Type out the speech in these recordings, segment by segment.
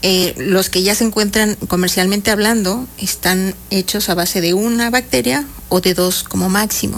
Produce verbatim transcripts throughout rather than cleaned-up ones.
Eh, los que ya se encuentran comercialmente hablando están hechos a base de una bacteria o de dos como máximo.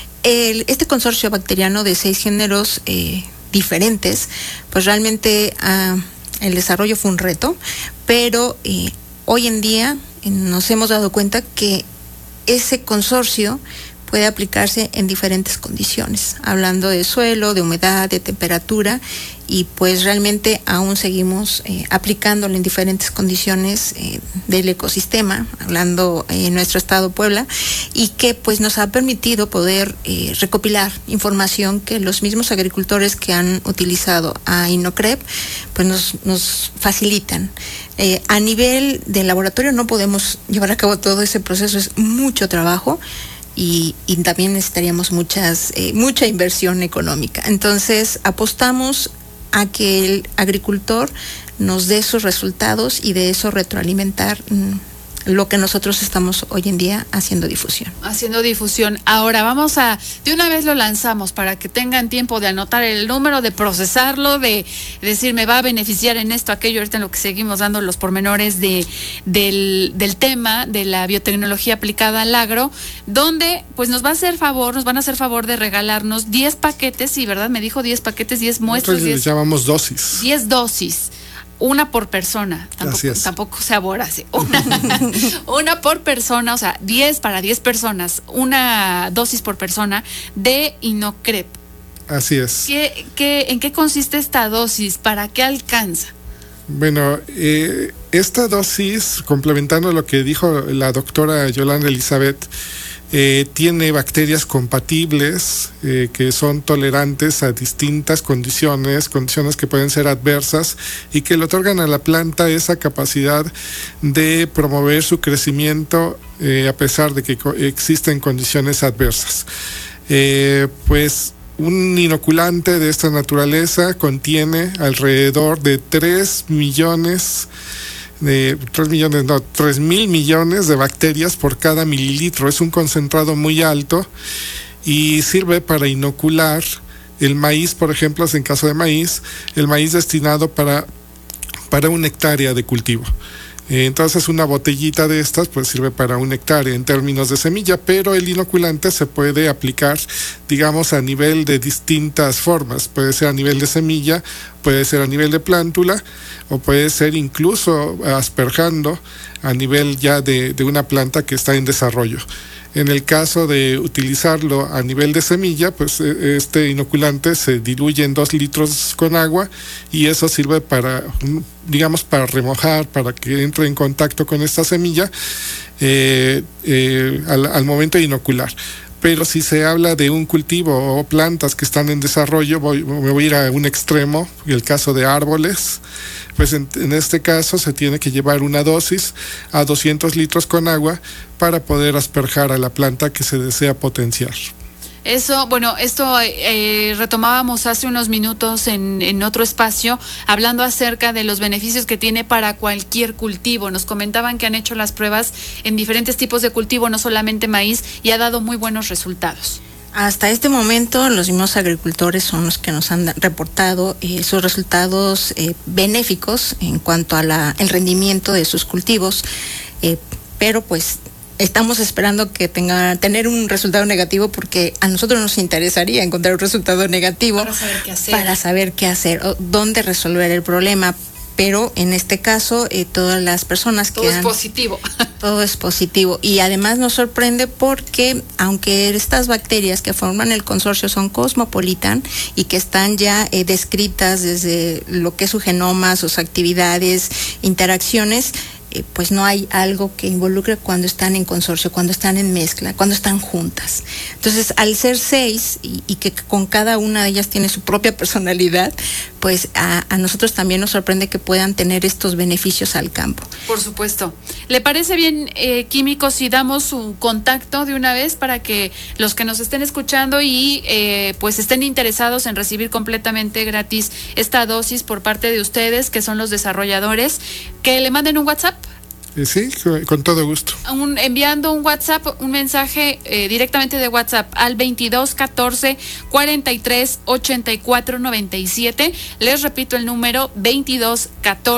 El, este consorcio bacteriano de seis géneros eh, diferentes, pues realmente uh, el desarrollo fue un reto, pero eh, hoy en día eh, nos hemos dado cuenta que ese consorcio puede aplicarse en diferentes condiciones, hablando de suelo, de humedad, de temperatura, y pues realmente aún seguimos eh, aplicándolo en diferentes condiciones eh, del ecosistema, hablando eh, en nuestro estado Puebla, y que pues nos ha permitido poder eh, recopilar información que los mismos agricultores que han utilizado a InoCrep pues nos, nos facilitan. Eh, a nivel de laboratorio no podemos llevar a cabo todo ese proceso, es mucho trabajo. Y, y también necesitaríamos muchas, eh, mucha inversión económica. Entonces apostamos a que el agricultor nos dé sus resultados y de eso retroalimentar mmm, lo que nosotros estamos hoy en día haciendo difusión. Haciendo difusión. Ahora vamos a, de una vez lo lanzamos para que tengan tiempo de anotar el número, de procesarlo, de decir me va a beneficiar en esto, aquello, ahorita en lo que seguimos dando los pormenores de, del, del tema de la biotecnología aplicada al agro, donde pues nos va a hacer favor, nos van a hacer favor de regalarnos diez paquetes, sí, ¿verdad? Me dijo diez paquetes, diez muestras. Nosotros les llamamos dosis. diez dosis. Una por persona, tampoco, tampoco se aborace. Una, una por persona, o sea, diez para diez personas, una dosis por persona de InoCrep. Así es. ¿Qué, qué, ¿En qué consiste esta dosis? ¿Para qué alcanza? Bueno, eh, esta dosis, complementando lo que dijo la doctora Yolanda Elizabeth, Eh, tiene bacterias compatibles eh, que son tolerantes a distintas condiciones, condiciones que pueden ser adversas y que le otorgan a la planta esa capacidad de promover su crecimiento eh, a pesar de que co- existen condiciones adversas. Eh, pues un inoculante de esta naturaleza contiene alrededor de tres millones de tres millones, no, tres mil millones de bacterias por cada mililitro. Es un concentrado muy alto y sirve para inocular el maíz, por ejemplo, en caso de maíz, el maíz destinado para, para una hectárea de cultivo. Entonces una botellita de estas pues sirve para un hectárea en términos de semilla, pero el inoculante se puede aplicar, digamos, a nivel de distintas formas. Puede ser a nivel de semilla, puede ser a nivel de plántula, o puede ser incluso asperjando a nivel ya de, de una planta que está en desarrollo. En el caso de utilizarlo a nivel de semilla, pues este inoculante se diluye en dos litros con agua y eso sirve para, digamos, para remojar, para que entre en contacto con esta semilla eh, eh, al, al momento de inocular. Pero si se habla de un cultivo o plantas que están en desarrollo, voy, me voy a ir a un extremo, el caso de árboles, pues en, en este caso se tiene que llevar una dosis a doscientos litros con agua para poder asperjar a la planta que se desea potenciar. Eso, bueno, esto eh, retomábamos hace unos minutos en, en otro espacio, hablando acerca de los beneficios que tiene para cualquier cultivo. Nos comentaban que han hecho las pruebas en diferentes tipos de cultivo, no solamente maíz, y ha dado muy buenos resultados. Hasta este momento los mismos agricultores son los que nos han reportado eh, sus resultados eh, benéficos en cuanto a la, el rendimiento de sus cultivos, eh, pero pues estamos esperando que tenga tener un resultado negativo porque a nosotros nos interesaría encontrar un resultado negativo para saber qué hacer, para saber qué hacer o dónde resolver el problema. Pero en este caso eh, todas las personas todo que es han, positivo todo es positivo y además nos sorprende porque aunque estas bacterias que forman el consorcio son cosmopolitan y que están ya eh, descritas desde lo que es su genoma, sus actividades, interacciones, eh, pues no hay algo que involucre cuando están en consorcio, cuando están en mezcla, cuando están juntas. Entonces, al ser seis y, y que con cada una de ellas tiene su propia personalidad, pues a, a nosotros también nos sorprende que puedan tener estos beneficios al campo. Por supuesto. ¿Le parece bien, eh, Químico, si damos su contacto de una vez para que los que nos estén escuchando y eh, pues estén interesados en recibir completamente gratis esta dosis por parte de ustedes, que son los desarrolladores, que le manden un WhatsApp? Sí, con todo gusto. Un, enviando un WhatsApp, un mensaje eh, directamente de WhatsApp al veintidós catorce cuarenta y tres ochenta y cuatro noventa y siete. Les repito el número veintidós catorce